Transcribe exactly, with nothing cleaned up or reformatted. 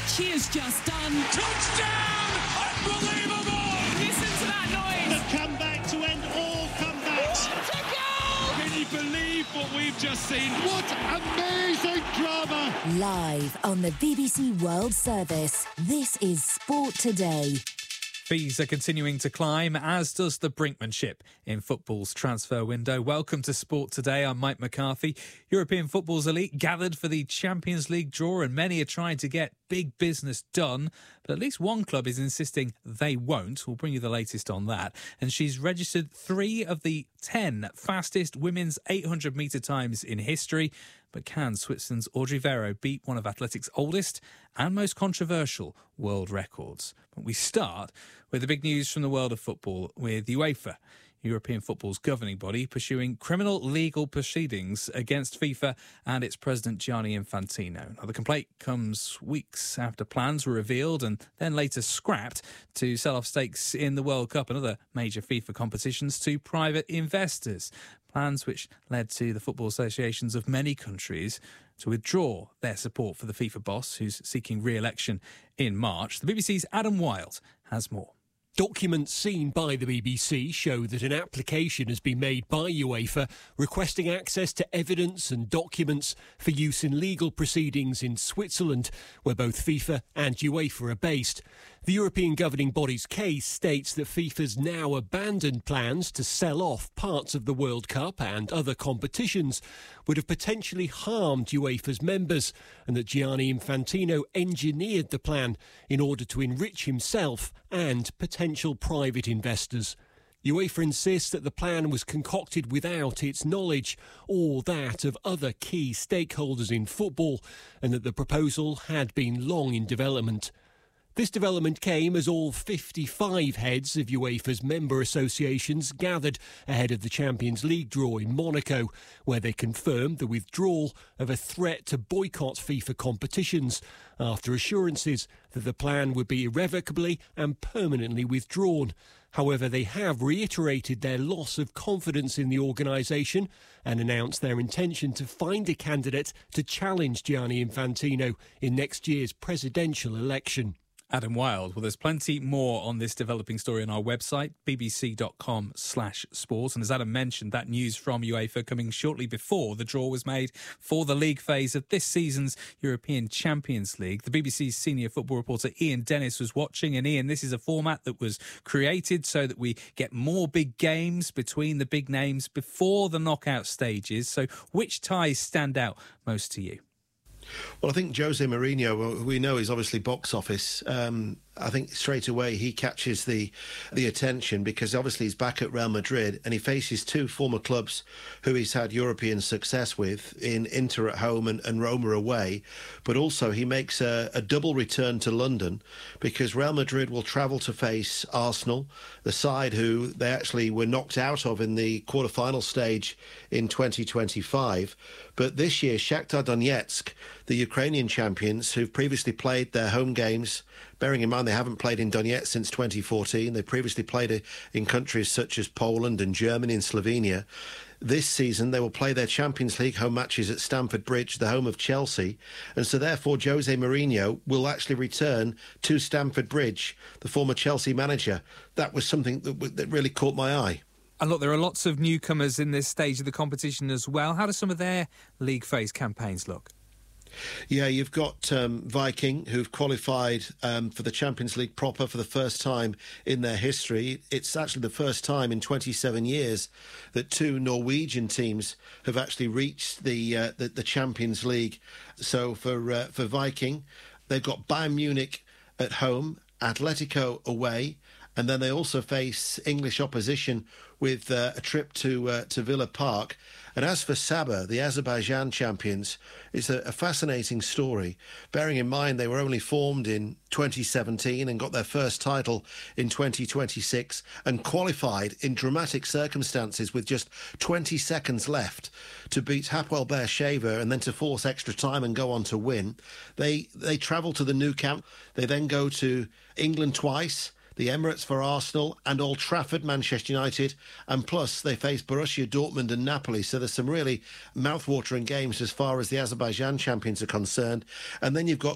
She has just done. Touchdown! Unbelievable! Listen to that noise. The comeback to end all comebacks. What a goal! Can you believe what we've just seen? What amazing drama! Live on the B B C World Service, this is Sport Today. Fees are continuing to climb, as does the brinkmanship in football's transfer window. Welcome to Sport Today. I'm Mike McCarthy. European football's elite gathered for the Champions League draw, and many are trying to get big business done. But at least one club is insisting they won't. We'll bring you the latest on that. And she's registered three of the ten fastest women's eight hundred metre times in history. But can Switzerland's Audrey Vero beat one of athletics' oldest and most controversial world records? But we start with the big news from the world of football, with UEFA, European football's governing body, pursuing criminal legal proceedings against FIFA and its president Gianni Infantino. Now, the complaint comes weeks after plans were revealed and then later scrapped to sell off stakes in the World Cup and other major FIFA competitions to private investors. Plans which led to the football associations of many countries to withdraw their support for the FIFA boss, who's seeking re-election in March. The B B C's Adam Wilde has more. Documents seen by the B B C show that an application has been made by UEFA requesting access to evidence and documents for use in legal proceedings in Switzerland, where both FIFA and UEFA are based. The European governing body's case states that FIFA's now abandoned plans to sell off parts of the World Cup and other competitions would have potentially harmed UEFA's members, and that Gianni Infantino engineered the plan in order to enrich himself and potential private investors. UEFA insists that the plan was concocted without its knowledge or that of other key stakeholders in football, and that the proposal had been long in development. This development came as all fifty-five heads of UEFA's member associations gathered ahead of the Champions League draw in Monaco, where they confirmed the withdrawal of a threat to boycott FIFA competitions after assurances that the plan would be irrevocably and permanently withdrawn. However, they have reiterated their loss of confidence in the organisation and announced their intention to find a candidate to challenge Gianni Infantino in next year's presidential election. Adam Wilde. Well, there's plenty more on this developing story on our website, bbc.com slash sport. And as Adam mentioned, that news from UEFA coming shortly before the draw was made for the league phase of this season's European Champions League. The B B C's senior football reporter Ian Dennis was watching. And Ian, this is a format that was created so that we get more big games between the big names before the knockout stages. So which ties stand out most to you? Well, I think Jose Mourinho, who we know is obviously box office. Um, I think straight away he catches the the attention because obviously he's back at Real Madrid and he faces two former clubs who he's had European success with in Inter at home and, and Roma away. But also he makes a, a double return to London because Real Madrid will travel to face Arsenal, the side who they actually were knocked out of in the quarter-final stage in twenty twenty-five. But this year, Shakhtar Donetsk, the Ukrainian champions, who've previously played their home games, bearing in mind they haven't played in Donetsk since twenty fourteen. They previously played in countries such as Poland and Germany and Slovenia. This season, they will play their Champions League home matches at Stamford Bridge, the home of Chelsea. And so therefore, Jose Mourinho will actually return to Stamford Bridge, the former Chelsea manager. That was something that, that really caught my eye. And look, there are lots of newcomers in this stage of the competition as well. How do some of their league phase campaigns look? Yeah, you've got um, Viking, who've qualified um, for the Champions League proper for the first time in their history. It's actually the first time in twenty-seven years that two Norwegian teams have actually reached the uh, the, the Champions League. So for uh, for Viking, they've got Bayern Munich at home, Atletico away, and then they also face English opposition with uh, a trip to uh, to Villa Park. And as for Sabah, the Azerbaijan champions, it's a, a fascinating story, bearing in mind they were only formed in twenty seventeen and got their first title in twenty twenty-six and qualified in dramatic circumstances with just twenty seconds left to beat Hapoel Beersheva and then to force extra time and go on to win. They, they travel to the Nou Camp. They then go to England twice, the Emirates for Arsenal, and Old Trafford, Manchester United, and plus they face Borussia Dortmund and Napoli. So there's some really mouth-watering games as far as the Azerbaijan champions are concerned. And then you've got